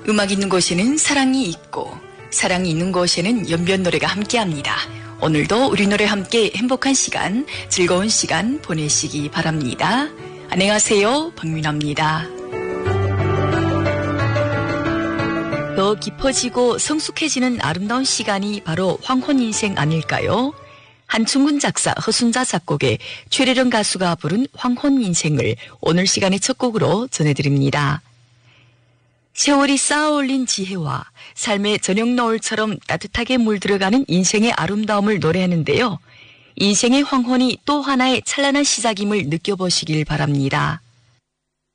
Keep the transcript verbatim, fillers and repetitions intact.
음악 있는 곳에는 사랑이 있고 사랑이 있는 곳에는 연변 노래가 함께합니다. 오늘도 우리 노래 함께 행복한 시간, 즐거운 시간 보내시기 바랍니다. 안녕하세요, 박민아입니다. 더 깊어지고 성숙해지는 아름다운 시간이 바로 황혼인생 아닐까요? 한충근 작사, 허순자 작곡의 최래령 가수가 부른 황혼인생을 오늘 시간의 첫 곡으로 전해드립니다. 세월이 쌓아올린 지혜와 삶의 저녁 노을처럼 따뜻하게 물들어가는 인생의 아름다움을 노래하는데요. 인생의 황혼이 또 하나의 찬란한 시작임을 느껴보시길 바랍니다.